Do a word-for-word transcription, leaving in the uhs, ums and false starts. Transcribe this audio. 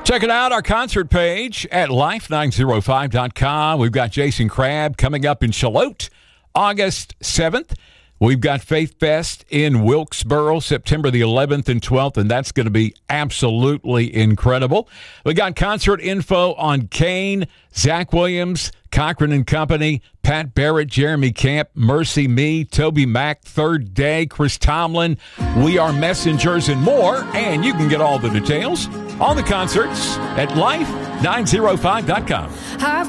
Check it out, our concert page at life nine oh five dot com. We've got Jason Crabb coming up in Charlotte, August seventh. We've got Faith Fest in Wilkesboro, September the eleventh and twelfth, and that's going to be absolutely incredible. We got concert info on Kane, Zach Williams, Cochran and Company, Pat Barrett, Jeremy Camp, Mercy Me, Toby Mac, Third Day, Chris Tomlin, We Are Messengers, and more. And you can get all the details on the concerts at life nine oh five dot com.